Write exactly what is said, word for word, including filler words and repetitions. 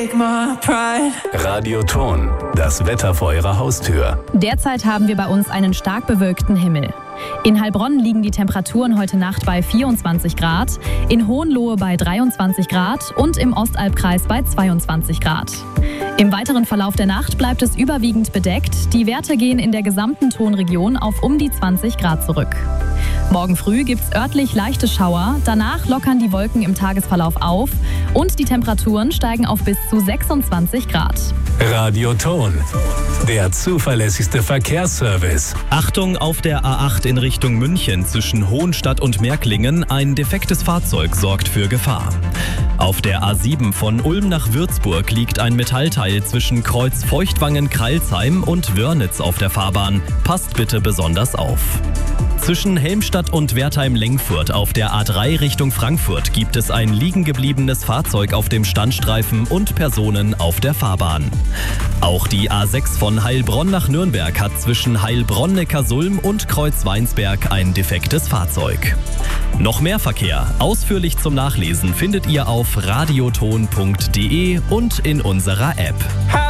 Radioton, das Wetter vor Ihrer Haustür. Derzeit haben wir bei uns einen stark bewölkten Himmel. In Heilbronn liegen die Temperaturen heute Nacht bei vierundzwanzig Grad, in Hohenlohe bei dreiundzwanzig Grad und im Ostalbkreis bei zweiundzwanzig Grad. Im weiteren Verlauf der Nacht bleibt es überwiegend bedeckt. Die Werte gehen in der gesamten Tonregion auf um die zwanzig Grad zurück. Morgen früh gibt es örtlich leichte Schauer, danach lockern die Wolken im Tagesverlauf auf und die Temperaturen steigen auf bis zu sechsundzwanzig Grad. Radioton, der zuverlässigste Verkehrsservice. Achtung, auf der A acht in Richtung München zwischen Hohenstadt und Märklingen, ein defektes Fahrzeug sorgt für Gefahr. Auf der A sieben von Ulm nach Würzburg liegt ein Metallteil zwischen Kreuz Feuchtwangen-Kreilsheim und Wörnitz auf der Fahrbahn. Passt bitte besonders auf. Zwischen Helmstadt und Wertheim-Lengfurt auf der A drei Richtung Frankfurt gibt es ein liegengebliebenes Fahrzeug auf dem Standstreifen und Personen auf der Fahrbahn. Auch die A sechs von Heilbronn nach Nürnberg hat zwischen Heilbronn-Neckarsulm und Kreuz-Weinsberg ein defektes Fahrzeug. Noch mehr Verkehr, ausführlich zum Nachlesen, findet ihr auf radioton punkt de und in unserer App.